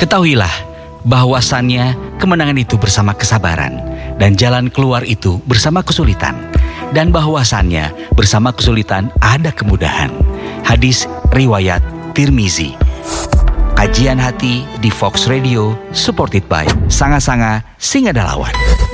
Ketahuilah bahwasannya kemenangan itu bersama kesabaran dan jalan keluar itu bersama kesulitan, dan bahwasannya bersama kesulitan ada kemudahan. Hadis riwayat Tirmizi. Kajian hati di Fox Radio, supported by Sanga-Sanga Singadalawan.